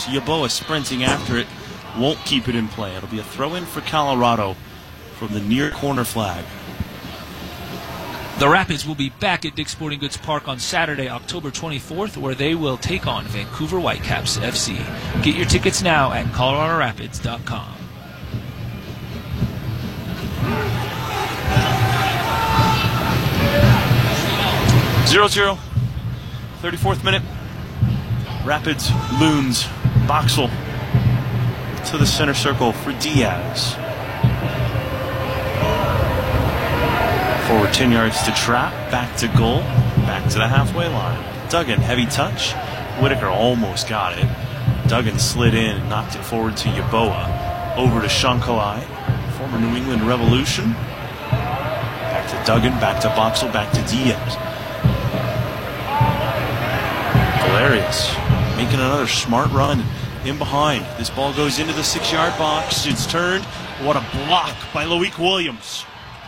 Rapids. Yeboah sprinting after it. Won't keep it in play. It'll be a throw-in for Colorado from the near corner flag. The Rapids will be back at Dick's Sporting Goods Park on Saturday, October 24th, where they will take on Vancouver Whitecaps FC. Get your tickets now at coloradorapids.com. Zero-zero, 34th minute. Rapids, Loons, Boxall to the center circle for Diaz. Forward 10 yards to Trapp, back to goal, back to the halfway line. Duggan, heavy touch. Whitaker almost got it. Duggan slid in and knocked it forward to Yeboah. Over to Shankalai, former New England Revolution. Back to Duggan, back to Boxall, back to Diaz. Hilarious, making another smart run in behind. This ball goes into the 6-yard box. It's turned. What a block by Loic Williams.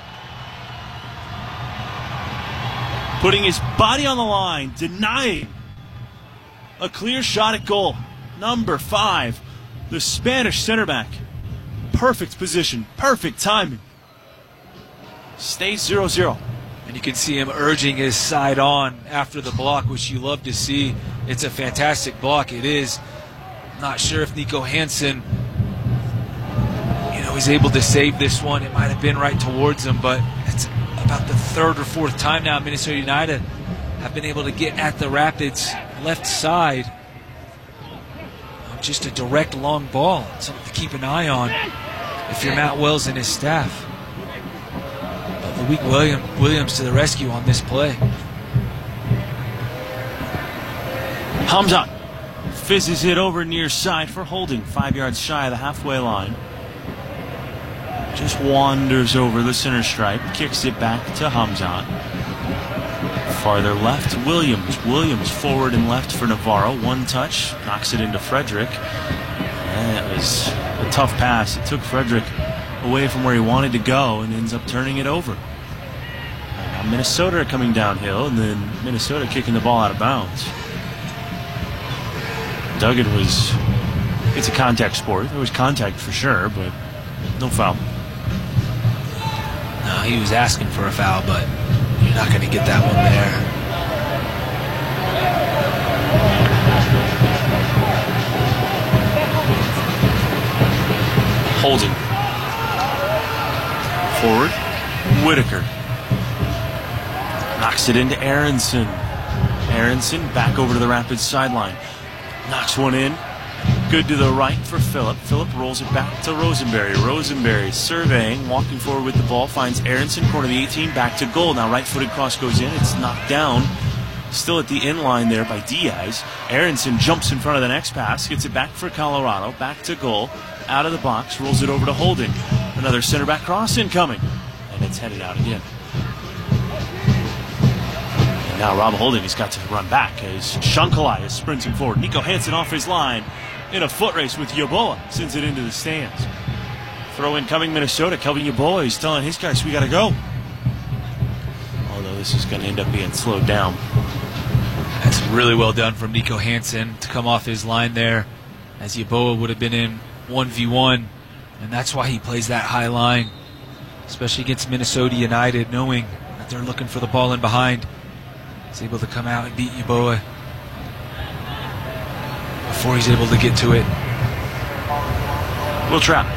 Putting his body on the line, denying a clear shot at goal. Number 5, the Spanish center back. Perfect position, perfect timing. Stays 0-0. And you can see him urging his side on after the block, which you love to see. It's a fantastic block. It is. Not sure if Nico Hansen, is able to save this one. It might have been right towards him, but it's about the 3rd or 4th time now Minnesota United have been able to get at the Rapids left side. Just a direct long ball. Something to keep an eye on if you're Matt Wells and his staff. Loic Williams to the rescue on this play. Hamzat fizzes it over near side for holding, 5 yards shy of the halfway line. Just wanders over the center stripe, kicks it back to Hamzat. Farther left, Williams. Williams forward and left for Navarro. One touch, knocks it into Frederick. And it was a tough pass. It took Frederick away from where he wanted to go and ends up turning it over. Now Minnesota are coming downhill, and then Minnesota kicking the ball out of bounds. Duggan it's a contact sport. There was contact for sure, but no foul. No, he was asking for a foul, but you're not going to get that one there. Holding. Forward. Whitaker. Knocks it into Aronson. Aronson back over to the Rapids sideline. Knocks one in. Good to the right for Phillip. Phillip rolls it back to Rosenberry. Rosenberry surveying, walking forward with the ball, finds Aronson, corner of the 18, back to goal. Now right-footed cross goes in. It's knocked down. Still at the end line there by Diaz. Aronson jumps in front of the next pass, gets it back for Colorado, back to goal, out of the box, rolls it over to Holding. Another center back cross incoming, and it's headed out again. And now Rob Holding has got to run back as Shankalai is sprinting forward. Nico Hansen off his line in a foot race with Yeboah, sends it into the stands. Throw in coming Minnesota. Kelvin Yeboah is telling his guys, we got to go. Although this is going to end up being slowed down. That's really well done from Nico Hansen to come off his line there, as Yeboah would have been in 1v1, and that's why he plays that high line, especially against Minnesota United, knowing that they're looking for the ball in behind. He's able to come out and beat Yeboah before he's able to get to it. Will Trapp.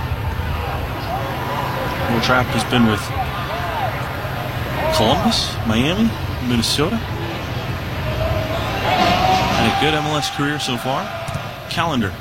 Will Trapp has been with Columbus, Miami, Minnesota. Had a good MLS career so far. Calendar.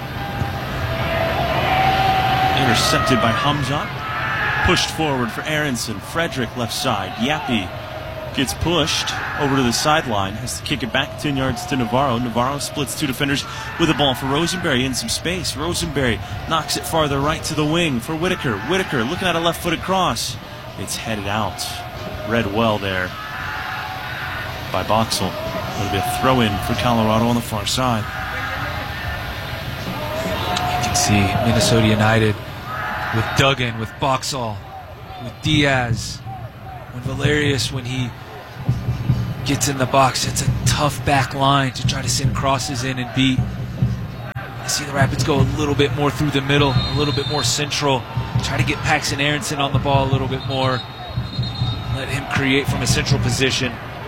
Intercepted by Hamzat. Pushed forward for Aronson. Frederick left side. Yappy gets pushed over to the sideline. Has to kick it back 10 yards to Navarro. Navarro splits two defenders with a ball for Rosenberry in some space. Rosenberry knocks it farther right to the wing for Whitaker. Whitaker looking at a left-footed cross. It's headed out. Read well there by Boxall. It'll be a throw-in for Colorado on the far side. You can see Minnesota United with Duggan, with Boxall, with Diaz, when Valerius, when he gets in the box, it's a tough back line to try to send crosses in and beat. see the Rapids go a little bit more through the middle, a little bit more central. Try to get Paxton Aronson on the ball a little bit more. Let him create from a central position.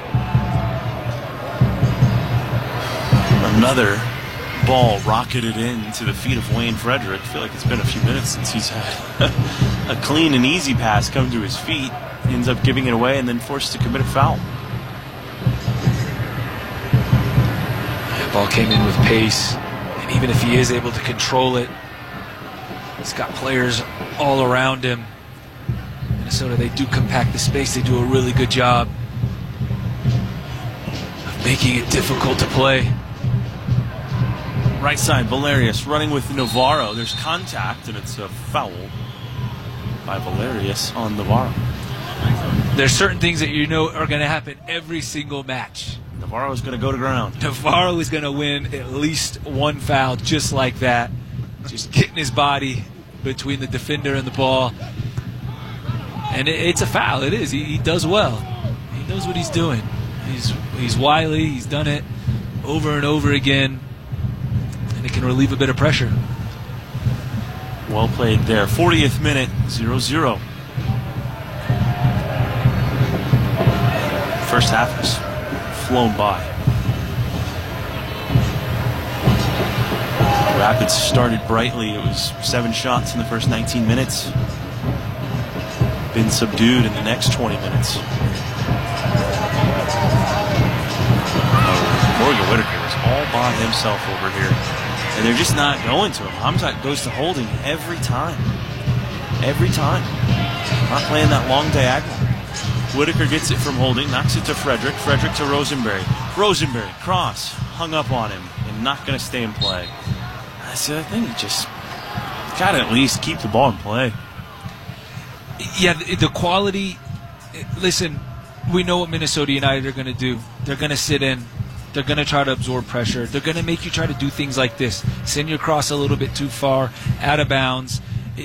Another ball rocketed into the feet of Wayne Frederick. I feel like it's been a few minutes since he's had a clean and easy pass come to his feet. He ends up giving it away and then forced to commit a foul. The ball came in with pace, and even if he is able to control it, he's got players all around him. Minnesota, they do compact the space. They do a really good job of making it difficult to play. Right side, Valerius running with Navarro. There's contact, and it's a foul by Valerius on Navarro. There's certain things that you know are going to happen every single match. Navarro is going to go to ground. Navarro is going to win at least one foul just like that. Just getting his body between the defender and the ball. And it's a foul. It is. He does well. He knows what he's doing. He's wily. He's done it over and over again. And it can relieve a bit of pressure. Well played there. 40th minute, 0-0. First half has flown by. Rapids started brightly. It was 7 shots in the first 19 minutes. Been subdued in the next 20 minutes. Morgan Whitaker is all by himself over here. And they're just not going to him. Hamzat goes to Holding every time. Every time. Not playing that long diagonal. Whitaker gets it from Holding, knocks it to Frederick. Frederick to Rosenberry. Rosenberry, cross, hung up on him, and not going to stay in play. That's the other thing. You just got to at least keep the ball in play. Yeah, the quality. Listen, we know what Minnesota United are going to do. They're going to sit in. They're going to try to absorb pressure. They're going to make you try to do things like this. Send your cross a little bit too far, out of bounds.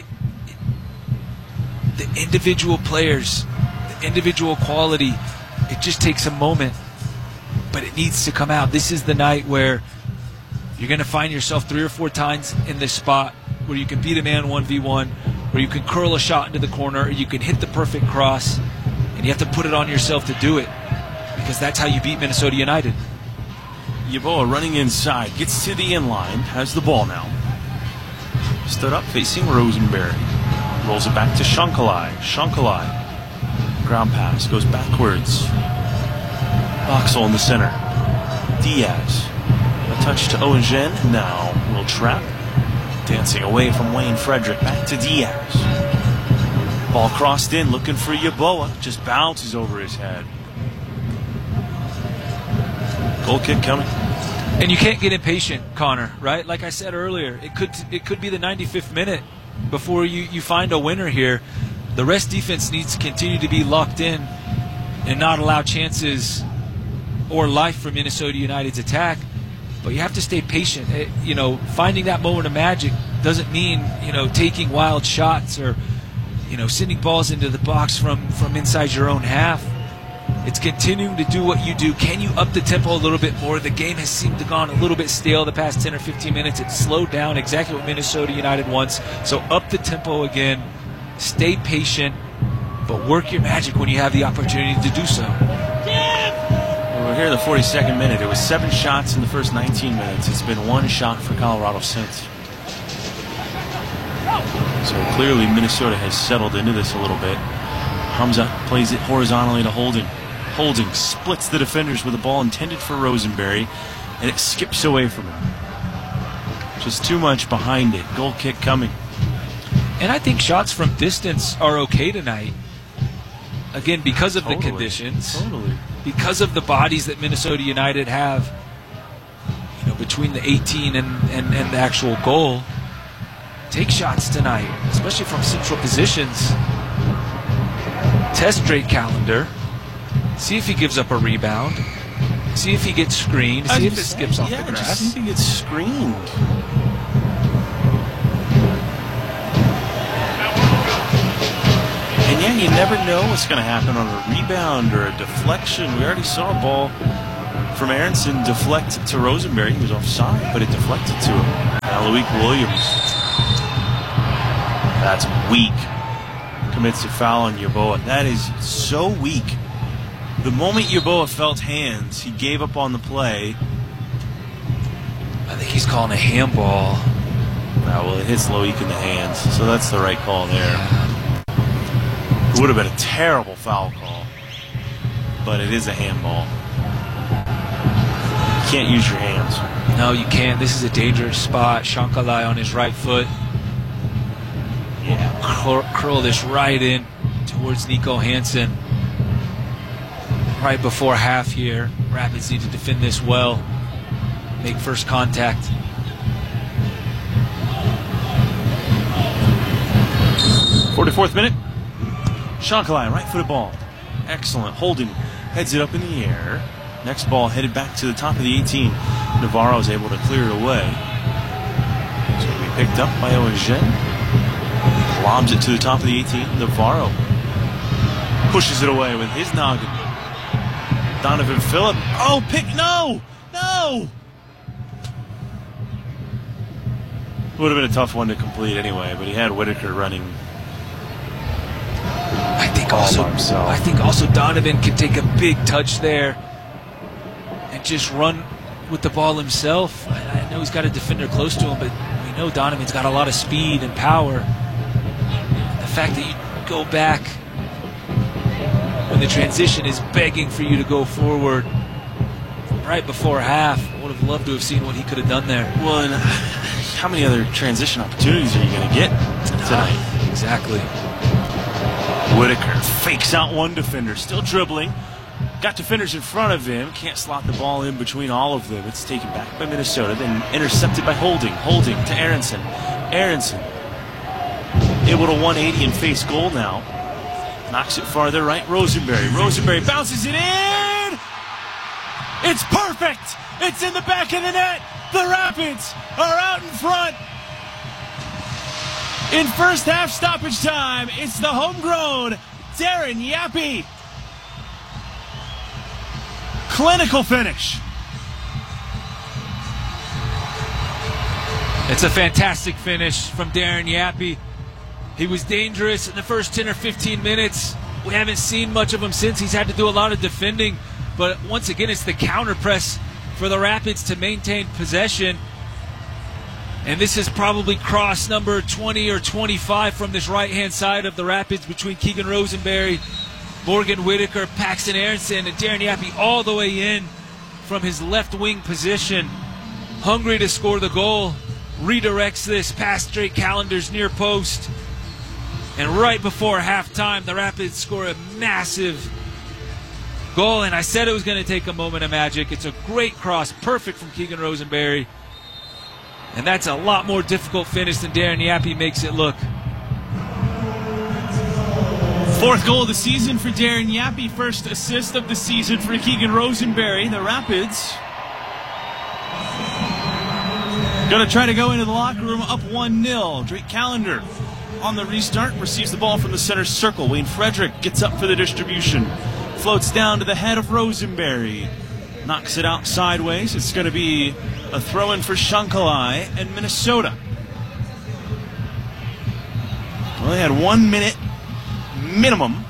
The individual players, the individual quality, it just takes a moment. But it needs to come out. This is the night where you're going to find yourself 3 or 4 times in this spot where you can beat a man 1v1, where you can curl a shot into the corner, or you can hit the perfect cross, and you have to put it on yourself to do it, because that's how you beat Minnesota United. Yeboah running inside, gets to the inline, has the ball now. Stood up facing Rosenberry. Rolls it back to Shankalai. Shankalai. Ground pass, goes backwards. Boxall in the center. Diaz. A touch to Owen-Jen. Now Will Trapp. Dancing away from Wayne Frederick. Back to Diaz. Ball crossed in, looking for Yeboah. Just bounces over his head. Goal kick coming. And you can't get impatient, Connor, right? Like I said earlier, it could be the 95th minute before you find a winner here. The rest defense needs to continue to be locked in and not allow chances or life for Minnesota United's attack. But you have to stay patient. Finding that moment of magic doesn't mean, taking wild shots or, sending balls into the box from inside your own half. It's continuing to do what you do. Can you up the tempo a little bit more? The game has seemed to gone a little bit stale the past 10 or 15 minutes. It's slowed down, exactly what Minnesota United wants. So up the tempo again. Stay patient, but work your magic when you have the opportunity to do so. We're here in the 42nd minute. It was 7 shots in the first 19 minutes. It's been 1 shot for Colorado since. So clearly Minnesota has settled into this a little bit. Hamzat plays it horizontally to Holding. Holding splits the defenders with a ball intended for Rosenberry, and it skips away from him. Just too much behind it. Goal kick coming. And I think shots from distance are okay tonight. Again, because of the conditions. Totally. Because of the bodies that Minnesota United have, between the 18 and the actual goal. Take shots tonight, especially from central positions. Test Drake Callender. See if he gives up a rebound. See if he gets screened. See if it skips off the grass. Just see if he gets screened. And yeah, you never know what's going to happen on a rebound or a deflection. We already saw a ball from Aronson deflect to Rosenberry. He was offside, but it deflected to him. Now Loic Williams. That's weak. Commits a foul on Yeboah. That is so weak. The moment Yeboah felt hands, he gave up on the play. I think he's calling a handball. Well, it hits Loic in the hands, so that's the right call there. It would have been a terrible foul call, but it is a handball. You can't use your hands. No, you can't. This is a dangerous spot. Shankalai on his right foot. Yeah, curl this right in towards Nico Hansen. Right before half here. Rapids need to defend this well. Make first contact. '44th minute. Shankalai, right-footed ball. Excellent. Holden heads it up in the air. Next ball headed back to the top of the 18. Navarro is able to clear it away. So it'll be picked up by Owen. Lobs it to the top of the 18. Navarro pushes it away with his noggin. Donovan Phillip. Oh, pick. No! No! Would have been a tough one to complete anyway, but he had Whitaker running. I think also Donovan can take a big touch there and just run with the ball himself. I know he's got a defender close to him, but we know Donovan's got a lot of speed and power. The fact that you go back when the transition is begging for you to go forward right before half, I would have loved to have seen what he could have done there. Well, and how many other transition opportunities are you going to get tonight? Exactly. Whitaker fakes out one defender, still dribbling. Got defenders in front of him, can't slot the ball in between all of them. It's taken back by Minnesota, then intercepted by Holding. Holding to Aronson. Aronson able to 180 and face goal now. Knocks it farther right, Rosenberry. Rosenberry bounces it in! It's perfect! It's in the back of the net! The Rapids are out in front! In first half stoppage time, it's the homegrown Darren Yappy. Clinical finish. It's a fantastic finish from Darren Yappy. He was dangerous in the first 10 or 15 minutes. We haven't seen much of him since. He's had to do a lot of defending. But once again, it's the counter press for the Rapids to maintain possession. And this is probably cross number 20 or 25 from this right-hand side of the Rapids between Keegan Rosenberry, Morgan Whitaker, Paxton Aronson, and Darren Yappy all the way in from his left wing position. Hungry to score the goal. Redirects this past Drake Callender's near post. And right before halftime, the Rapids score a massive goal. And I said it was going to take a moment of magic. It's a great cross, perfect from Keegan Rosenberry. And that's a lot more difficult finish than Darren Yappy makes it look. Fourth goal of the season for Darren Yappy. First assist of the season for Keegan Rosenberry. The Rapids going to try to go into the locker room up 1-0. Drake Callender on the restart receives the ball from the center circle. Wayne Frederick gets up for the distribution. Floats down to the head of Rosenberry. Knocks it out sideways. It's going to be a throw-in for Shankalai and Minnesota. Well, they had 1 minute minimum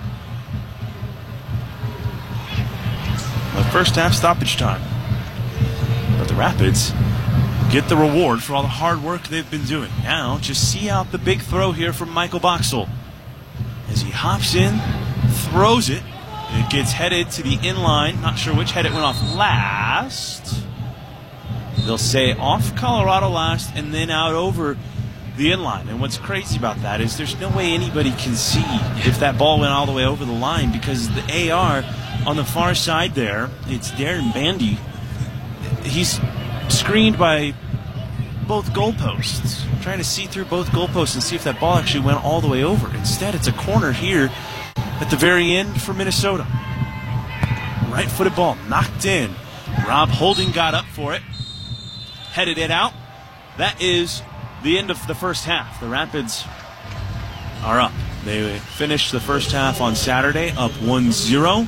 of first half stoppage time. But the Rapids get the reward for all the hard work they've been doing. Now, just see out the big throw here from Michael Boxall. As he hops in, throws it, and it gets headed to the inline. Not sure which head it went off last. They'll say off Colorado last and then out over the inline. And what's crazy about that is there's no way anybody can see if that ball went all the way over the line, because the AR on the far side there, it's Darren Bandy. He's screened by both goalposts, trying to see through both goalposts and see if that ball actually went all the way over. Instead, it's a corner here at the very end for Minnesota. Right-footed ball knocked in. Rob Holding got up for it, headed it out. That is the end of the first half. The Rapids are up. They finished the first half on Saturday up 1-0.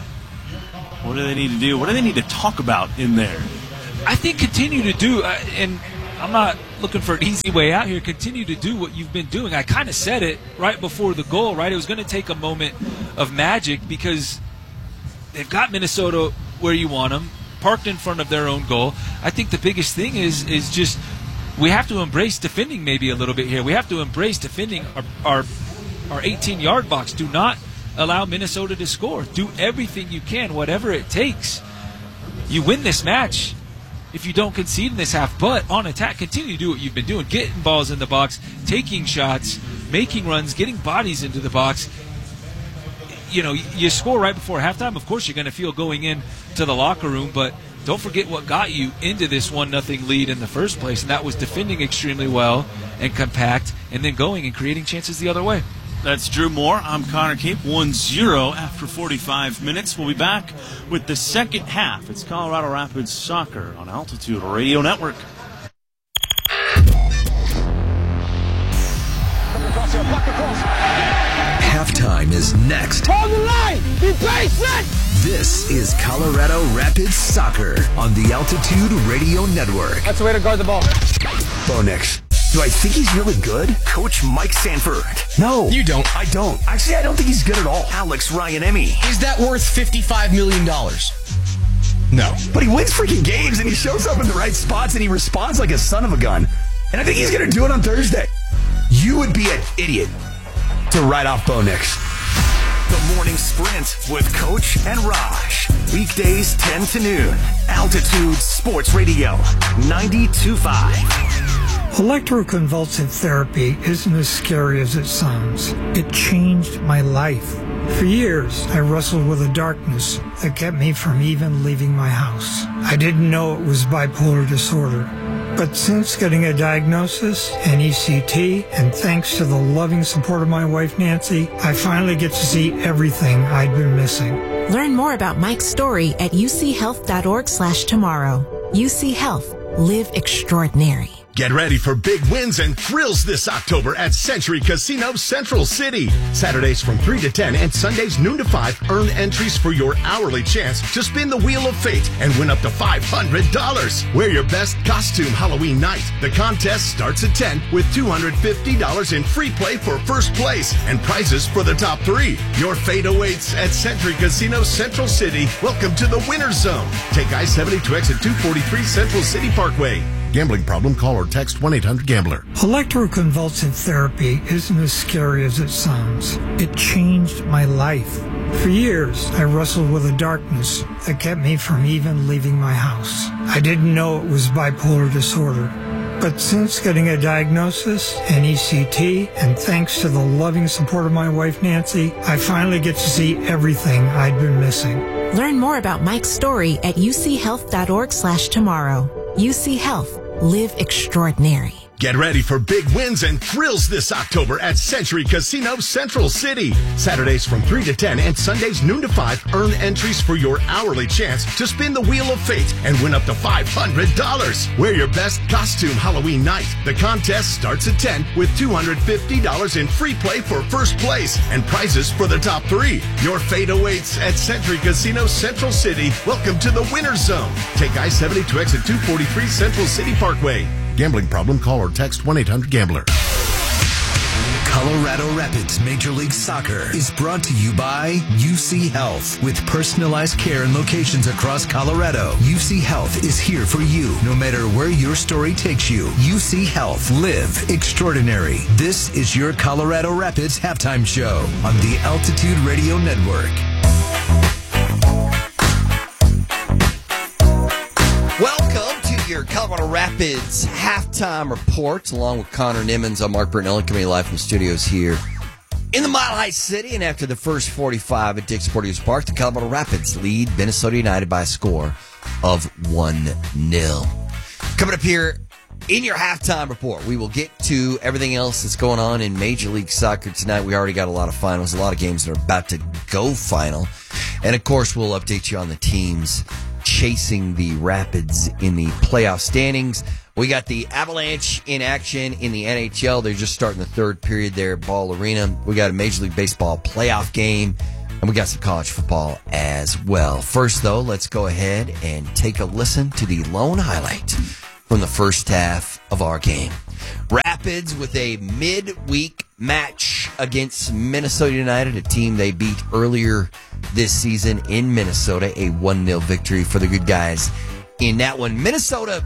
What do they need to do? What do they need to talk about in there? I think continue to do, and I'm not looking for an easy way out here. Continue to do what you've been doing. I kind of said it right before the goal, right? It was going to take a moment of magic because they've got Minnesota where you want them, parked in front of their own goal. I think the biggest thing is just we have to embrace defending maybe a little bit here. We have to embrace defending our 18-yard box. Do not allow Minnesota to score. Do everything you can, whatever it takes. You win this match if you don't concede in this half, but on attack, continue to do what you've been doing, getting balls in the box, taking shots, making runs, getting bodies into the box. You know, you score right before halftime, of course you're going to feel going in to the locker room, but don't forget what got you into this 1-0 lead in the first place, and that was defending extremely well and compact, and then going and creating chances the other way. That's Drew Moore. I'm Connor Cape. 1-0 after 45 minutes. We'll be back with the second half. It's Colorado Rapids Soccer on Altitude Radio Network. Halftime is next. Hold the line! Be patient! This is Colorado Rapids Soccer on the Altitude Radio Network. That's the way to guard the ball. Bonix. Do I think he's really good? Coach Mike Sanford. No. You don't. I don't. Actually, I don't think he's good at all. Alex Ryan-Emmy. Is that worth $55 million? No. But he wins freaking games, and he shows up in the right spots, and he responds like a son of a gun. And I think he's going to do it on Thursday. You would be an idiot to write off Bonix. The Morning Sprint with Coach and Raj. Weekdays 10 to noon. Altitude Sports Radio 92.5. Electroconvulsive therapy isn't as scary as it sounds. It changed my life. For years, I wrestled with a darkness that kept me from even leaving my house. I didn't know it was bipolar disorder. But since getting a diagnosis, an ECT, and thanks to the loving support of my wife, Nancy, I finally get to see everything I'd been missing. Learn more about Mike's story at uchealth.org/tomorrow. UC Health. Live extraordinary. Get ready for big wins and thrills this October at Century Casino Central City. Saturdays from 3 to 10 and Sundays noon to 5. Earn entries for your hourly chance to spin the Wheel of Fate and win up to $500. Wear your best costume Halloween night. The contest starts at 10 with $250 in free play for first place and prizes for the top 3. Your fate awaits at Century Casino Central City. Welcome to the Winner's Zone. Take I-70 to exit 243 Central City Parkway. Gambling problem? Call or text 1-800-GAMBLER. Electroconvulsive therapy isn't as scary as it sounds. It changed my life. For years, I wrestled with a darkness that kept me from even leaving my house. I didn't know it was bipolar disorder. But since getting a diagnosis, an ECT, and thanks to the loving support of my wife, Nancy, I finally get to see everything I'd been missing. Learn more about Mike's story at uchealth.org/tomorrow. UC Health. Live extraordinary. Get ready for big wins and thrills this October at Century Casino Central City. Saturdays from 3 to 10 and Sundays noon to 5. Earn entries for your hourly chance to spin the Wheel of Fate and win up to $500. Wear your best costume Halloween night. The contest starts at 10 with $250 in free play for first place and prizes for the top 3. Your fate awaits at Century Casino Central City. Welcome to the Winner's Zone. Take I-70 to exit 243 Central City Parkway. Gambling problem? Call or text 1-800-GAMBLER. Colorado Rapids Major League Soccer is brought to you by UC Health. With personalized care and locations across Colorado, UC Health is here for you, no matter where your story takes you. UC Health. Live extraordinary. This is your Colorado Rapids halftime show on the Altitude Radio Network. Welcome to your Colorado Rapids halftime report, along with Connor Nimmons. I'm Mark Burnell, coming live from studios here in the Mile High City. And after the first 45 at Dick's Sporting Goods Park, the Colorado Rapids lead Minnesota United by a score of 1-0. Coming up here in your halftime report, we will get to everything else that's going on in Major League Soccer tonight. We already got a lot of finals, a lot of games that are about to go final. And, of course, we'll update you on the teams chasing the Rapids in the playoff standings. We got the Avalanche in action in the NHL. They're just starting the third period there at Ball Arena. We got a Major League Baseball playoff game, and we got some college football as well. First, though, let's go ahead and take a listen to the lone highlight from the first half of our game. Rapids with a midweek match against Minnesota United, a team they beat earlier this season in Minnesota, a 1-0 victory for the good guys in that one. Minnesota,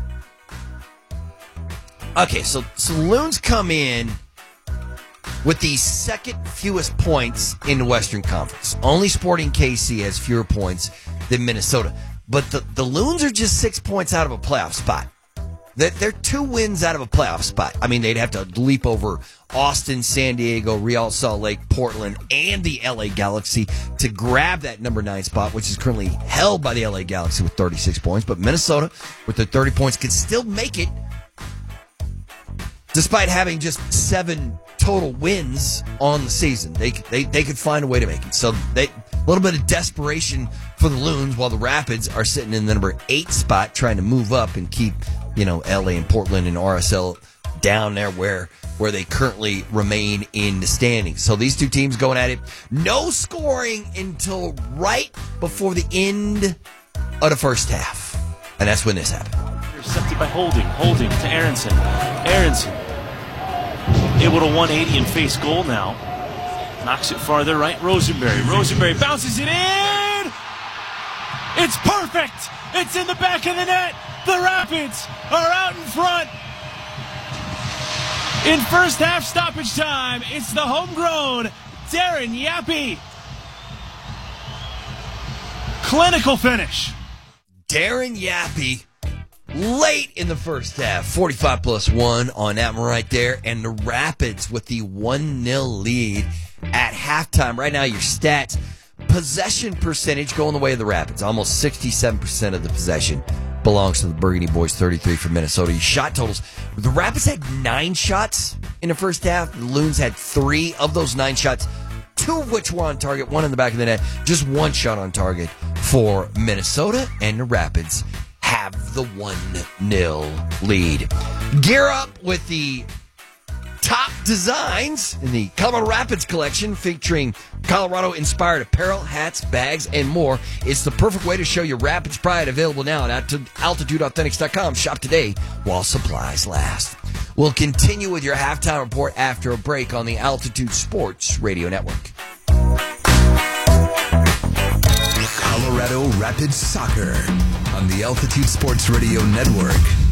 okay, so Loons come in with the second fewest points in the Western Conference. Only Sporting KC has fewer points than Minnesota. But the Loons are just 6 points out of a playoff spot. They're 2 wins out of a playoff spot. I mean, they'd have to leap over Austin, San Diego, Real Salt Lake, Portland, and the LA Galaxy to grab that number 9 spot, which is currently held by the LA Galaxy with 36 points. But Minnesota, with their 30 points, can still make it despite having just 7 total wins on the season. They could find a way to make it. So a little bit of desperation for the Loons, while the Rapids are sitting in the number 8 spot trying to move up and keep, LA and Portland and RSL down there where they currently remain in the standings. So these two teams going at it. No scoring until right before the end of the first half. And that's when this happened. Intercepted by Holding to Aronson. Aronson able to 180 and face goal now. Knocks it farther right. Rosenberry bounces it in. It's perfect. It's in the back of the net. The Rapids are out in front. In first half stoppage time, it's the homegrown Darren Yappy. Clinical finish. Darren Yappy late in the first half. 45+1 on that one right there. And the Rapids with the 1-0 lead at halftime. Right now, your stats. Possession percentage going the way of the Rapids. Almost 67% of the possession belongs to the Burgundy Boys, 33 for Minnesota. Your shot totals. The Rapids had 9 shots in the first half. The Loons had 3 of those 9 shots, 2 of which were on target, 1 in the back of the net. Just 1 shot on target for Minnesota, and the Rapids have the 1-0 lead. Gear up with the top designs in the Colorado Rapids collection featuring Colorado-inspired apparel, hats, bags, and more. It's the perfect way to show your Rapids pride. Available now at AltitudeAuthentics.com. Shop today while supplies last. We'll continue with your halftime report after a break on the Altitude Sports Radio Network. Colorado Rapids Soccer on the Altitude Sports Radio Network.